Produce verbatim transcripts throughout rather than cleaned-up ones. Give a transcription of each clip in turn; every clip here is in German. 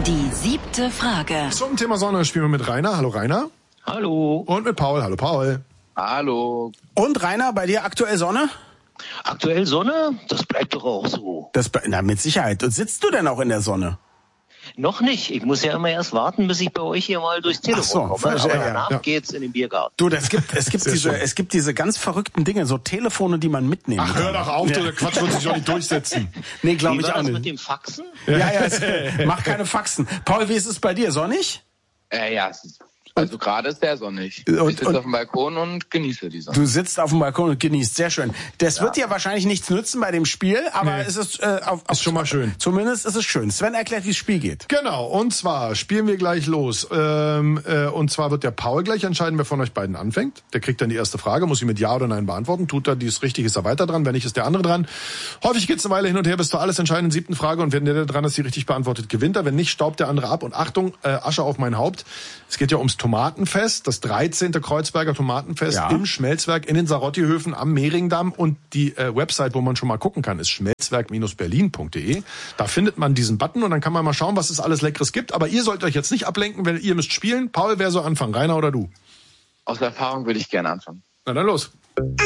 Die siebte Frage. Zum Thema Sonne spielen wir mit Rainer. Hallo Rainer. Hallo. Und mit Paul. Hallo Paul. Hallo. Und Rainer, bei dir aktuell Sonne? Aktuell Sonne? Das bleibt doch auch so. Das, na, mit Sicherheit. Und sitzt du denn auch in der Sonne? Noch nicht. Ich muss ja immer erst warten, bis ich bei euch hier mal durchs Telefon so, komme. verstehe, Aber ja, danach ja. geht's in den Biergarten. Du, das gibt, es gibt diese, es gibt diese ganz verrückten Dinge, so Telefone, die man mitnehmen Ach, kann. hör doch auf, der Quatsch wird sich doch nicht durchsetzen. Nee, glaube Wie ich war auch das nicht. mit dem Faxen? Ja, ja, es, mach keine Faxen. Paul, wie ist es bei dir? Sonnig? Äh, ja, es ist, also gerade ist sehr sonnig. Und- ich sitze und- auf dem Balkon und genieße die Sonne. Du sitzt auf dem Balkon und genießt. Sehr schön. Das wird dir wahrscheinlich nichts nützen bei dem Spiel, aber Nee. es ist, äh, auf, auf, Ist schon mal schön. Zumindest ist es schön. Sven erklärt, wie das Spiel geht. Genau, und zwar spielen wir gleich los. Ähm, äh, und zwar wird der Paul gleich entscheiden, wer von euch beiden anfängt. Der kriegt dann die erste Frage, muss sie mit Ja oder Nein beantworten. Tut er dies richtig, ist er weiter dran. Wenn nicht, ist der andere dran. Häufig geht's eine Weile hin und her bis zur alles entscheidenden siebten Frage. Und wenn der, der dran ist, die richtig beantwortet, gewinnt er. Wenn nicht, staubt der andere ab. Und Achtung, äh, Asche auf mein Haupt. Es geht ja ums Tomatenfest, das dreizehnte Kreuzberger Tomatenfest Ja. im Schmelzwerk in den Sarotti-Höfen am Mehringdamm. Und die äh, Website, wo man schon mal gucken kann, ist schmelzwerk Berlin punkt de. Da findet man diesen Button und dann kann man mal schauen, was es alles Leckeres gibt. Aber ihr sollt euch jetzt nicht ablenken, weil ihr müsst spielen. Paul, wer soll anfangen? Rainer oder du? Aus Erfahrung würde ich gerne anfangen. Na dann los.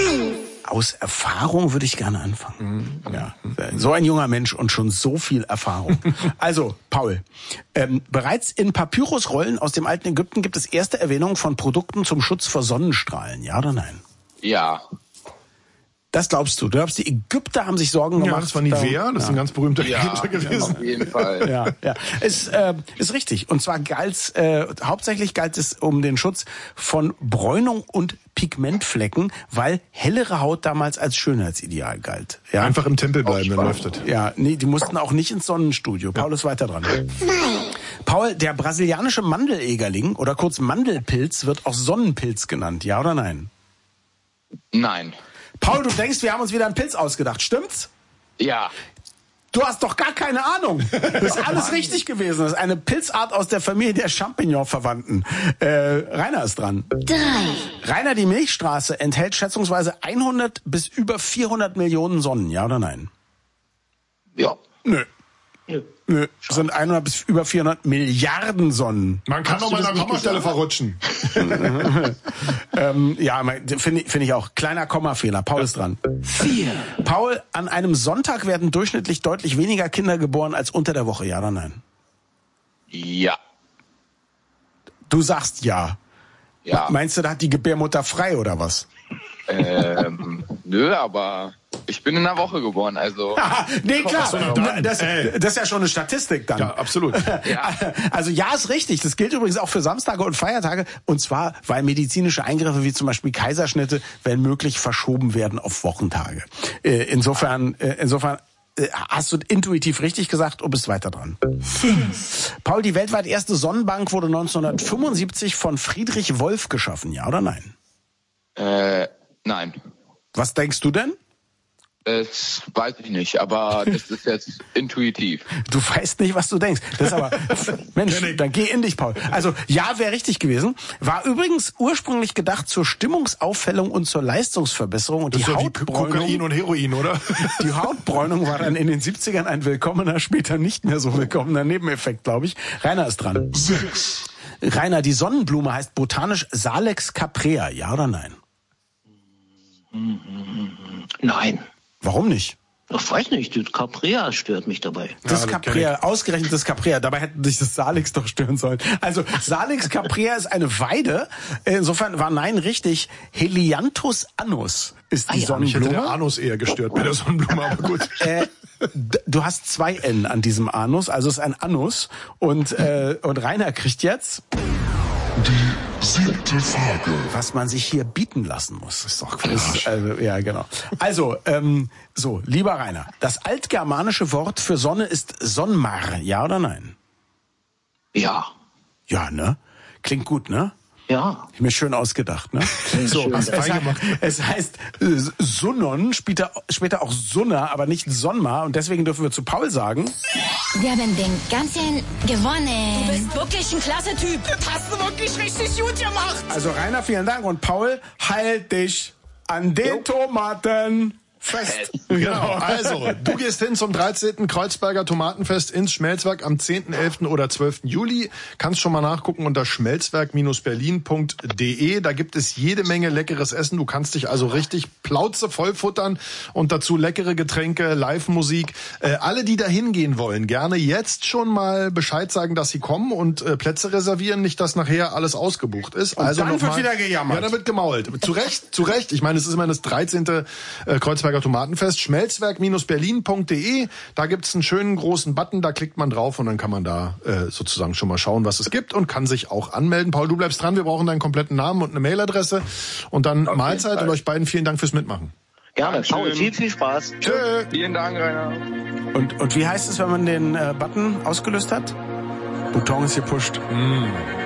Aus Erfahrung würde ich gerne anfangen. Ja, so ein junger Mensch und schon so viel Erfahrung. Also, Paul, ähm, bereits in Papyrusrollen aus dem alten Ägypten gibt es erste Erwähnungen von Produkten zum Schutz vor Sonnenstrahlen. Ja oder nein? Ja. Das glaubst du? Du glaubst, die Ägypter haben sich Sorgen Ja, gemacht? das war Nivea, das ist ein ganz berühmter Ja, Ägypter gewesen. auf jeden Fall. Ja, ja. Ist, äh, ist richtig. Und zwar galt's, äh, hauptsächlich galt es um den Schutz von Bräunung und Pigmentflecken, weil hellere Haut damals als Schönheitsideal galt. Ja. Einfach im Tempel bleiben, dann läuft das. Ja, nee, die mussten auch nicht ins Sonnenstudio. Paul ist weiter dran. Paul, der brasilianische Mandelegerling oder kurz Mandelpilz wird auch Sonnenpilz genannt. Ja oder nein? Nein. Paul, du denkst, wir haben uns wieder einen Pilz ausgedacht. Stimmt's? Ja. Du hast doch gar keine Ahnung. Das ist alles richtig gewesen. Das ist eine Pilzart aus der Familie der Champignon-Verwandten. Äh, Rainer ist dran. Drei. Rainer, die Milchstraße enthält schätzungsweise hundert bis über vierhundert Millionen Sonnen. Ja oder nein? Ja. Nö. Nö. Nö. Das sind hundert bis über vierhundert Milliarden Sonnen. Man kann doch mal an der Kommastelle verrutschen. Ähm, ja, finde find ich auch. Kleiner Kommafehler. Paul ist dran. Vier. Paul, an einem Sonntag werden durchschnittlich deutlich weniger Kinder geboren als unter der Woche. Ja oder nein? Ja. Du sagst ja. Ja. Meinst du, da hat die Gebärmutter frei oder was? Ähm, nö, aber ich bin in einer Woche geboren, also. Nee, klar. so, na dann. Das, Ey. das ist ja schon eine Statistik dann. Ja, absolut. Ja. Also ja, ist richtig. Das gilt übrigens auch für Samstage und Feiertage. Und zwar, weil medizinische Eingriffe wie zum Beispiel Kaiserschnitte, wenn möglich, verschoben werden auf Wochentage. Äh, Insofern, äh, insofern äh, hast du intuitiv richtig gesagt und bist weiter dran. Fünf. Paul, die weltweit erste Sonnenbank wurde neunzehnhundertfünfundsiebzig von Friedrich Wolf geschaffen. Ja oder nein? Äh, nein. Was denkst du denn? Das weiß ich nicht, aber das ist jetzt intuitiv. Du weißt nicht, was du denkst. Das ist aber, Mensch, dann geh in dich, Paul. Also, ja, wäre richtig gewesen. War übrigens ursprünglich gedacht zur Stimmungsaufhellung und zur Leistungsverbesserung. Und Das die ist ja wie Kokain Hautbräunung, und Heroin, oder? die Hautbräunung war dann in den siebzigern ein willkommener, später nicht mehr so willkommener Nebeneffekt, glaube ich. Rainer ist dran. Sechs. Rainer, die Sonnenblume heißt botanisch Salix caprea. Ja oder nein? Nein. Warum nicht? Ich weiß nicht, das Caprea stört mich dabei. Das das Caprea, ausgerechnet das Caprea, dabei hätten sich das Salix doch stören sollen. Also Salix caprea ist eine Weide, insofern war nein richtig. Helianthus annus ist die Ah ja, Mich hätte der Sonnenblume. Anus eher gestört bei der Sonnenblume, aber gut. Äh, d- du hast zwei N an diesem Anus, also es ist ein Annus. Und, äh, und Rainer kriegt jetzt, Siebte Frage. was man sich hier bieten lassen muss. Ist doch klar. Also, ja, genau. Also, ähm, so, lieber Rainer, das altgermanische Wort für Sonne ist Sonnmar, ja oder nein? Ja. Ja, ne? Klingt gut, ne? Ja. Ich mir schön ausgedacht, ne? So, schön. es, heißt, es heißt äh, Sunnon, später, später auch Sunna, aber nicht Sonnmar. Und deswegen dürfen wir zu Paul sagen, Wir haben den ganzen gewonnen. Du bist wirklich ein klasse Typ. Das hast du wirklich richtig gut gemacht. also Rainer, vielen Dank. Und Paul, halt dich an den Tomaten. Fest. Genau, also, du gehst hin zum dreizehnten Kreuzberger Tomatenfest ins Schmelzwerk am zehnten, elften oder zwölften Juli. Kannst schon mal nachgucken unter schmelzwerk Berlin Punkt de. Da gibt es jede Menge leckeres Essen. Du kannst dich also richtig plauze voll futtern und dazu leckere Getränke, Live-Musik. Äh, alle, die da hingehen wollen, gerne jetzt schon mal Bescheid sagen, dass sie kommen und äh, Plätze reservieren, nicht, dass nachher alles ausgebucht ist. Und also dann noch wird mal, wieder gejammert. Ja, dann wird gemault. Zu Recht, zu Recht. Ich meine, es ist immer das dreizehnte Äh, Kreuzberger Tomatenfest. schmelzwerk Berlin Punkt de. Da gibt's einen schönen großen Button, da klickt man drauf und dann kann man da äh, sozusagen schon mal schauen, was es gibt und kann sich auch anmelden. Paul, du bleibst dran, wir brauchen deinen kompletten Namen und eine Mailadresse und dann Auf Mahlzeit jeden Fall. und euch beiden vielen Dank fürs Mitmachen. Gerne, Dankeschön. Paul, viel, viel Spaß. Tschö. Vielen Dank, Rainer. Und, und wie heißt es, wenn man den äh, Button ausgelöst hat? Bouton ist gepusht. Mm.